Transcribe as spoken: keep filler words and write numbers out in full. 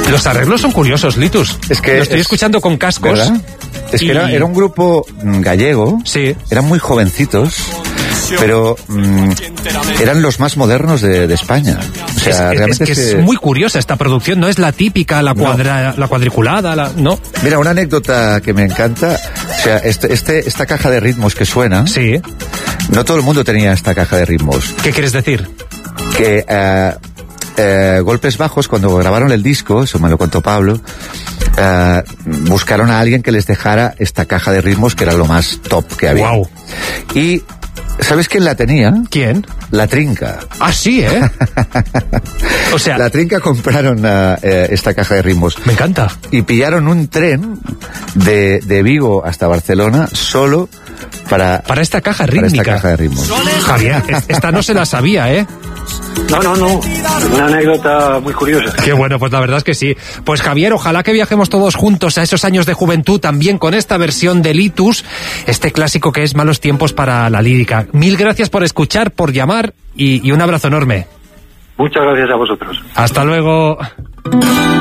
Los arreglos son curiosos, Litus. Es que lo estoy es, escuchando con cascos. ¿verdad? Es que y... era, era un grupo gallego. Sí. Eran muy jovencitos, pero mmm, eran los más modernos de, de España. O sea, es, realmente es que se... es muy curiosa esta producción, no es la típica, la, cuadra, no. la cuadriculada, la, ¿no? Mira, una anécdota que me encanta, o sea, este, este, esta caja de ritmos que suena, sí. no todo el mundo tenía esta caja de ritmos. ¿Qué quieres decir? Que uh, uh, Golpes Bajos, cuando grabaron el disco, eso me lo contó Pablo, uh, buscaron a alguien que les dejara esta caja de ritmos, que era lo más top que había. Wow. Y ¿sabes quién la tenía? ¿Quién? La Trinca. Ah, sí, ¿eh? O sea... La Trinca compraron uh, eh, esta caja de ritmos. Me encanta. Y pillaron un tren de, de Vigo hasta Barcelona solo para... Para esta caja rítmica. Para esta caja de ritmos. Javier, esta no se la sabía, ¿eh? No, no, no. Una anécdota muy curiosa. Qué bueno, pues la verdad es que sí. Pues Javier, ojalá que viajemos todos juntos a esos años de juventud también con esta versión de Litus, este clásico que es Malos tiempos para la lírica. Mil gracias por escuchar, por llamar y, y un abrazo enorme. Muchas gracias a vosotros. Hasta luego.